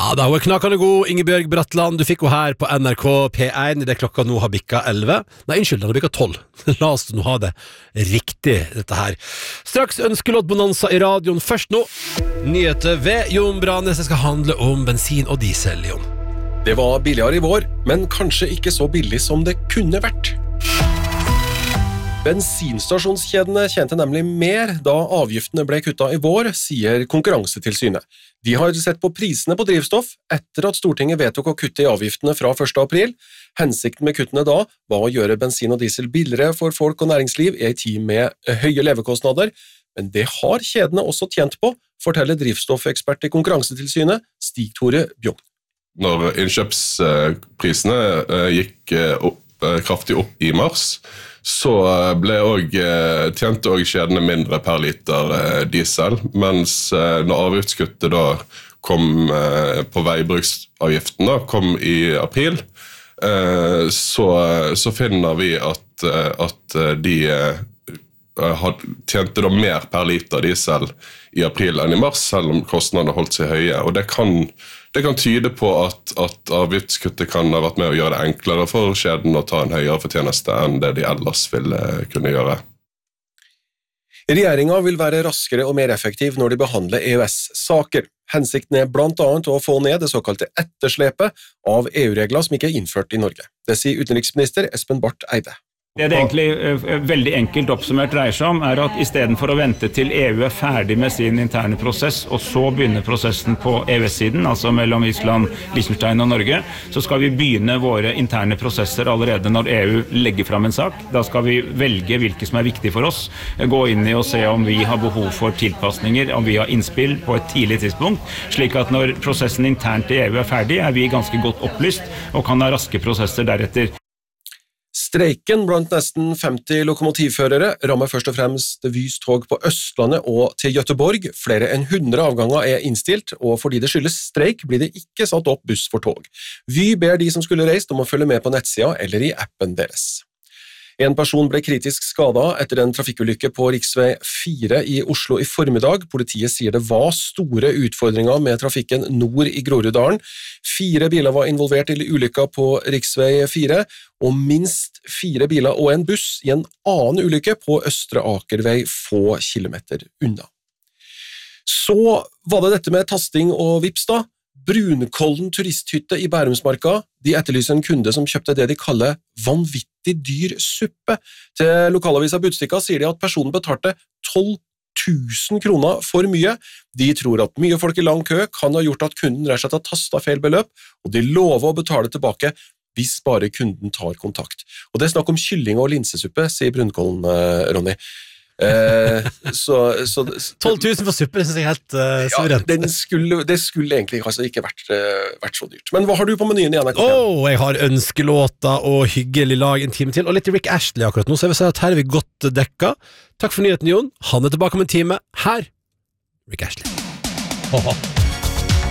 Da var knakende god, Ingebjørg Bratland. Du fikk jo her på NRK P1 i det klokka nå har bikka 11. Nei, unnskyld, den har bikka 12. La oss nå ha det riktig, dette her. Straks ønskelåtbonanza i radioen. Først nå, nyheter ved Jon Branes. Det skal handle om bensin og diesel, Jon. Det var billigere i vår, men kanskje ikke så billig som det kunne vært. Bensinstasjonskjedene tjente nemlig mer da avgiftene ble kuttet i vår, sier Konkurransetilsynet. De har sett på prisene på drivstoff etter at Stortinget vedtok å kutte i avgiftene fra 1. april. Hensikten med kuttene da var å gjøre bensin og diesel billigere for folk og næringsliv i en tid med høye levekostnader, men det har kjedene også tjent på, forteller drivstoffekspert i Konkurransetilsynet, Stig Tore Bjong. Når innkjøpsprisene gikk kraftig opp i mars, så tjente kjedene mindre per liter diesel, mens når avgiftskuttet da kom på veibruksavgiften kom i april, så finner vi at de tjente da mer per liter diesel i april enn i mars, selv om kostnadene holdt seg høye, og det kan tyde på at avgiftskuttet kan ha vært med å gjøre det enklere for kjeden å ta en høyere fortjeneste enn det de ellers ville kunne gjøre. Regjeringen vil være raskere og mer effektiv når de behandler EØS-saker. Hensikten blant annet å få ned det såkalte etterslepet av EU-regler som ikke innført i Norge. Det sier utenriksminister Espen Barth Eide. Det egentlig veldig enkelt oppsummert dreier seg om at i stedet for å vente til EU ferdig med sin interne prosess, og så begynne prosessen på EØS-siden, altså mellom Island, Liechtenstein og Norge, så skal vi begynne våre interne prosesser allerede når EU legger fram en sak. Da skal vi velge hvilke som viktig for oss, gå inn i og se om vi har behov for tilpasninger, om vi har innspill på et tidlig tidspunkt, slik at når prosessen internt i EU ferdig, vi ganske godt opplyst og kan ha raske prosesser deretter. Streiken blant nesten 50 lokomotivførere rammer først og fremst Vys tog på Østlandet og til Göteborg. Flere enn 100 avganger innstilt, og fordi det skyldes streik blir det ikke satt opp buss for tog. Vy ber de som skulle reist om å følge med på nettsida eller i appen deres. En person ble kritisk skadet etter en trafikkulykke på riksvei 4 i Oslo i formiddag. Politiet sier det var store utfordringer med trafikken nord i Groruddalen. 4 biler var involvert i ulykka på riksvei 4, og minst 4 biler og en buss i en annen ulykke på Østre Akervei få kilometer unna. Så var det dette med tasting og vips da. Brunkollen turisthytte i Bærumsmarka, de etterlyser en kunde som kjøpte det de kaller vanvittig dyr suppe. Til lokalavisa Budstikka sier de at personen betalte 12 000 kroner for mye. De tror at mye folk i lang kø kan ha gjort at kunden rett og slett har tastet feil beløp, og de lover å betale tilbake hvis bare kunden tar kontakt. Og det er snakk om kylling og linsesuppe, sier Brunkollen, Ronny. 12 000 for suppe, det synes jeg helt suverent. Ja, det skulle egentlig ikke vært så dyrt. Men hva har du på menyen i NRK? Jeg har ønskelåter og hyggelig lag en time til, og litt Rick Astley akkurat nå, så jeg vil si at her er vi godt dekka. Takk for nyheten, Jon. Han er tilbake om en time. Her, Rick Astley.